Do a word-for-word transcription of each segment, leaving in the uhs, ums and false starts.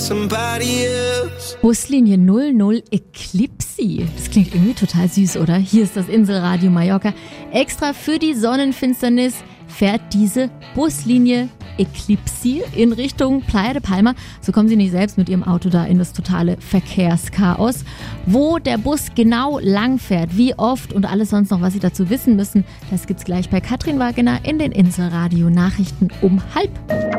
Buslinie null null Eclipse. Das klingt irgendwie total süß, oder? Hier ist das Inselradio Mallorca. Extra für die Sonnenfinsternis fährt diese Buslinie Eclipse in Richtung Playa de Palma. So kommen Sie nicht selbst mit Ihrem Auto da in das totale Verkehrschaos. Wo der Bus genau lang fährt, wie oft und alles sonst noch, was Sie dazu wissen müssen, das gibt's gleich bei Katrin Wagner in den Inselradio Nachrichten um halb.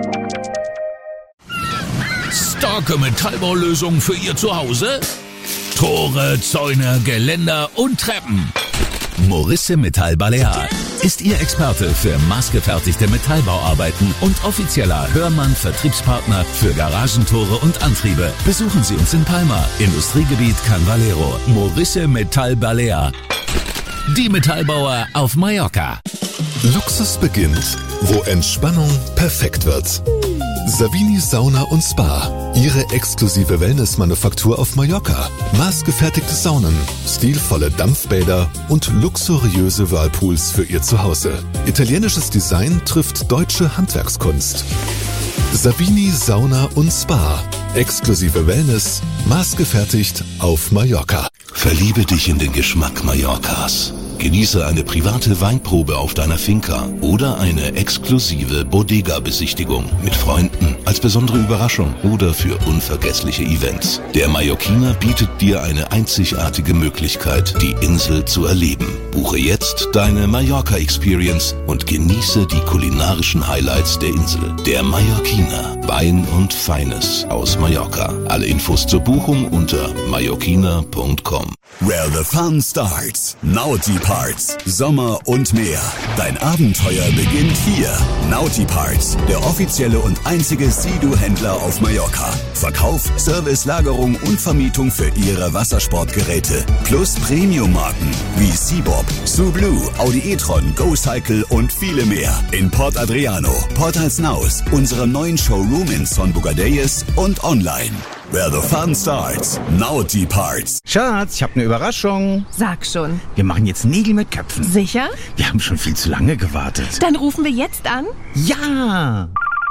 Starke Metallbaulösung für Ihr Zuhause? Tore, Zäune, Geländer und Treppen. Morisse Metall Balear ist Ihr Experte für maßgefertigte Metallbauarbeiten und offizieller Hörmann-Vertriebspartner für Garagentore und Antriebe. Besuchen Sie uns in Palma, Industriegebiet Can Valero. Morisse Metall Balear. Die Metallbauer auf Mallorca. Luxus beginnt, wo Entspannung perfekt wird. Savini Sauna und Spa. Ihre exklusive Wellness-Manufaktur auf Mallorca. Maßgefertigte Saunen, stilvolle Dampfbäder und luxuriöse Whirlpools für Ihr Zuhause. Italienisches Design trifft deutsche Handwerkskunst. Savini Sauna und Spa. Exklusive Wellness, maßgefertigt auf Mallorca. Verliebe dich in den Geschmack Mallorcas. Genieße eine private Weinprobe auf deiner Finca oder eine exklusive Bodega-Besichtigung mit Freunden als besondere Überraschung oder für unvergessliche Events. Der Mallorquiner bietet dir eine einzigartige Möglichkeit, die Insel zu erleben. Buche jetzt deine Mallorca-Experience und genieße die kulinarischen Highlights der Insel. Der Mallorquiner. Wein und Feines aus Mallorca. Alle Infos zur Buchung unter mallorquiner punkt com. Where the fun starts. Naughty Parts. Sommer und mehr. Dein Abenteuer beginnt hier. Naughty Parts, der offizielle und einzige Sea-Doo-Händler auf Mallorca. Verkauf, Service, Lagerung und Vermietung für Ihre Wassersportgeräte. Plus Premium-Marken wie Seabob, Sublue, Audi e-tron, GoCycle und viele mehr. In Port Adriano, Port Alsnaus, unserem neuen Showroom in Son Bugadeyes und online. Where the fun starts. Naughty Parts. Schatz, ich habe eine Überraschung. Sag schon. Wir machen jetzt Nägel mit Köpfen. Sicher? Wir haben schon viel zu lange gewartet. Dann rufen wir jetzt an. Ja!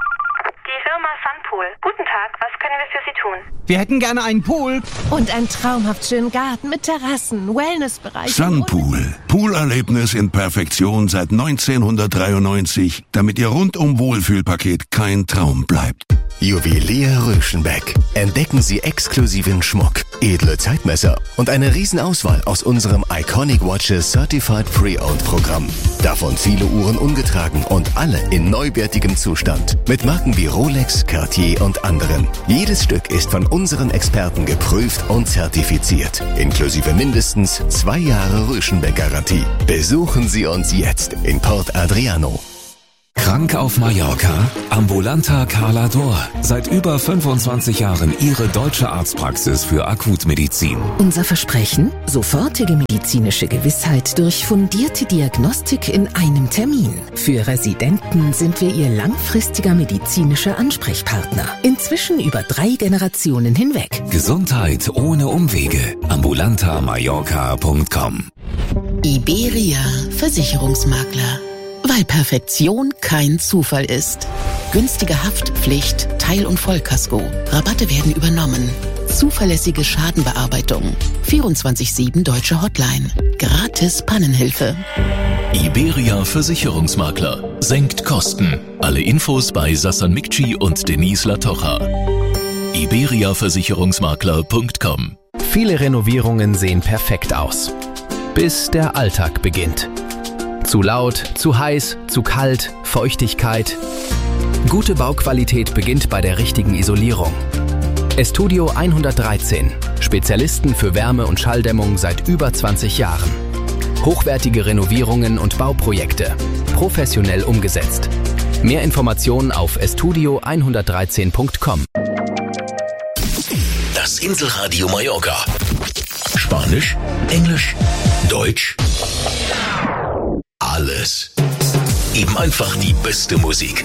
Die Firma Sunpool. Guten Tag, was können wir für Sie tun? Wir hätten gerne einen Pool. Und einen traumhaft schönen Garten mit Terrassen, Wellnessbereich. Sunpool. Poolerlebnis in Perfektion seit neunzehnhundertdreiundneunzig, damit Ihr rundum Wohlfühlpaket kein Traum bleibt. Juwelier Röschenbeck. Entdecken Sie exklusiven Schmuck, edle Zeitmesser und eine Riesenauswahl aus unserem Iconic Watches Certified Pre-Owned Programm. Davon viele Uhren ungetragen und alle in neuwertigem Zustand. Mit Marken wie Rolex, Cartier und anderen. Jedes Stück ist von unseren Experten geprüft und zertifiziert. Inklusive mindestens zwei Jahre Röschenbeck-Garantie. Besuchen Sie uns jetzt in Port Adriano. Krank auf Mallorca? Ambulanta Carla D'Or. Seit über fünfundzwanzig Jahren Ihre deutsche Arztpraxis für Akutmedizin. Unser Versprechen? Sofortige medizinische Gewissheit durch fundierte Diagnostik in einem Termin. Für Residenten sind wir Ihr langfristiger medizinischer Ansprechpartner. Inzwischen über drei Generationen hinweg. Gesundheit ohne Umwege. ambulanta mallorca punkt com. Iberia Versicherungsmakler. Weil Perfektion kein Zufall ist. Günstige Haftpflicht, Teil- und Vollkasko. Rabatte werden übernommen. Zuverlässige Schadenbearbeitung. vierundzwanzig sieben deutsche Hotline. Gratis Pannenhilfe. Iberia Versicherungsmakler. Senkt Kosten. Alle Infos bei Sassan Mikci und Denise Latocha. iberia versicherungsmakler punkt com. Viele Renovierungen sehen perfekt aus. Bis der Alltag beginnt. Zu laut, zu heiß, zu kalt, Feuchtigkeit. Gute Bauqualität beginnt bei der richtigen Isolierung. Estudio hundertdreizehn. Spezialisten für Wärme- und Schalldämmung seit über zwanzig Jahren. Hochwertige Renovierungen und Bauprojekte. Professionell umgesetzt. Mehr Informationen auf estudio hundertdreizehn punkt com. Das Inselradio Mallorca. Spanisch, Englisch, Deutsch. Alles. Eben einfach die beste Musik.